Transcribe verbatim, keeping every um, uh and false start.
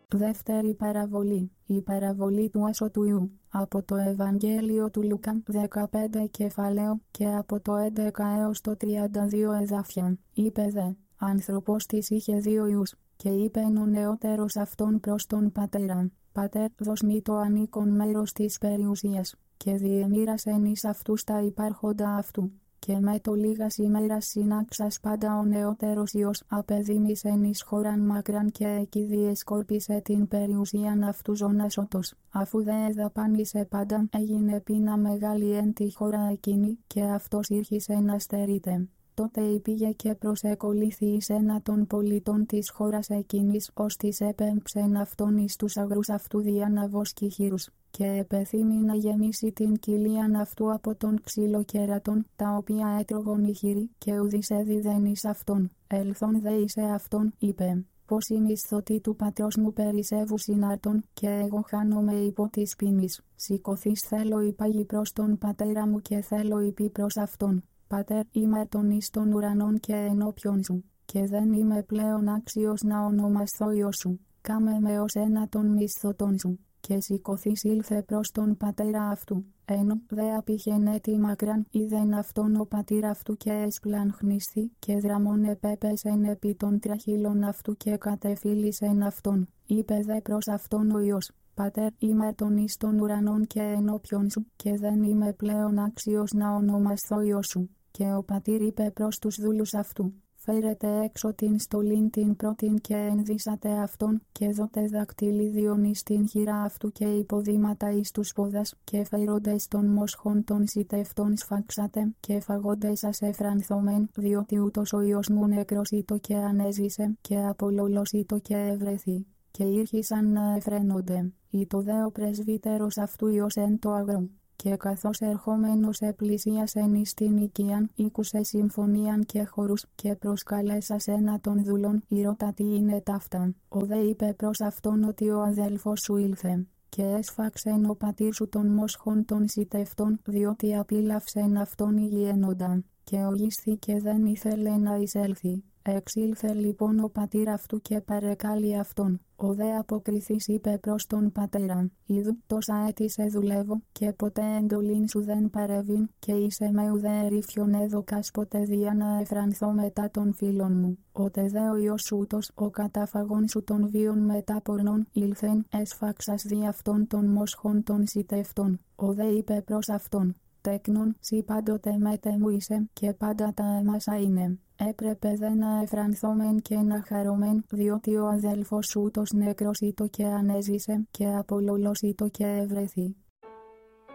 Δεύτερη παραβολή. Η παραβολή του άσωτου Ιού. Από το Ευαγγέλιο του Λουκά δεκαπέντε κεφάλαιο και από το έντεκα έως το τριάντα δύο εδάφια. Είπε δε, άνθρωπος της είχε δύο ιούς, και είπεν ο νεότερος αυτόν προς τον πατέρα, «Πατέρ, δώσ' μη το ανήκον μέρος της περιουσίας», και διεμοίρασεν εις αυτούς τα υπάρχοντα αυτού. Και με το λίγας ημέρας συνάξας πάντα ο νεότερος ιός απεδήμησεν εις χώραν μακράν και εκεί διεσκόρπισε την περιουσίαν αυτού ζωνάσωτος. Αφού δε εδαπάνησε πάντα, έγινε πείνα μεγάλη εν τη χώρα εκείνη, και αυτός ήρχισε να στερείται. Τότε υπήγε και προσεκολήθη εις ένα των πολιτών της χώρας εκείνης, ώστις έπεμψεν αυτόν εις τους αγρούς αυτού δια να βοσκεί χείρους, και επεθύμη να γεμίσει την κοιλίαν αυτού από τον ξυλοκέρατον, τα οποία έτρωγον οι χείροι, και ουδείς έδιδεν εις αυτόν. Ελθόν δε εις αυτόν, είπε, «Πως οι μισθωτοί του πατρός μου περισσεύουν συνάρτων, και εγώ χάνομαι υπό της ποινής. Σηκωθείς θέλω υπάγει προς τον πατέρα μου και θέλω υπή προς αυτόν. Πατέρ, είμαι τον εις των ουρανών και ενώπιον σου, και δεν είμαι πλέον άξιος να ονομασθώ Υιός σου. Κάμε με ως ένα των μισθωτών σου». Και σηκωθείς ήλθε προς τον πατέρα αυτού. Ενώ δε απηχενέτη μακράν, είδεν αυτόν ο πατήρ αυτού και εσπλαγχνίσθη, και δραμών επέπεσεν επί των τραχύλων αυτού και κατεφίλησεν αυτόν. Είπε δε προς αυτόν ο Υιός, «Πατέρ, είμαι τον εις των ουρανών και ενώπιον σου, και δεν είμαι πλέον άξιος να ονομασθώ Υιός σου». Και ο πατήρ είπε προς τους δούλους αυτού, «Φέρετε έξω την στολήν την πρώτην και ενδύσατε αυτόν, και δώτε δακτυλίδιον εις την χειρά αυτού και υποδήματα εις τους πόδας, και φέροντες των μόσχων των σιτευτών σφάξατε, και φαγόντες σας εφρανθωμέν, διότι ούτως ο Υιός μου νεκροσίτω και ανέζησε, και απολολοσίτω και ευρεθεί». Και ήρχισαν να εφραίνονται. Ήτο δε ο πρεσβύτερος αυτού Υιός εν το αγρό. Και καθώς ερχόμενος επλησίασεν εις την οικίαν, ήκουσε συμφωνίαν και χορούς, και προσκαλέσας ένα των δουλών, «Ηρώτα τι είναι ταύτα». Ο δε είπε προς αυτόν ότι ο αδέλφος σου ήλθε. Και έσφαξεν ο πατήρ σου των μόσχων των σιτευτών, διότι απίλαυσεν αυτόν υγιένοντα. Και ογίσθη και δεν ήθελε να εισέλθει. Εξήλθε λοιπόν ο πατήρ αυτού και παρεκάλει αυτόν. Ο δε αποκριθής είπε προς τον πατέρα, «Ιδού τόσα έτη σε δουλεύω, και ποτέ εντολήν σου δεν παρεβήν, και είσαι με ουδέ ερήφιον έδωκας ποτέ δια να εφρανθώ μετά των φίλων μου. Ότε δε ο Υιός σου ούτως, ο καταφαγών σου των βίων μετά πορνών, ήλθεν, έσφαξας δι' αυτών των μόσχων των σιτευτών». Ο δε είπε προς αυτόν, «Τέκνον, σοι πάντοτε μέτε μου είσαι, και πάντα τα έμασα είναι. Έπρεπε δε να εφρανθόμεν και να χαρόμεν, διότι ο αδέλφος σου ούτως νεκρός ήτο και ανέζησε, και απολολός ήτο και ευρεθεί».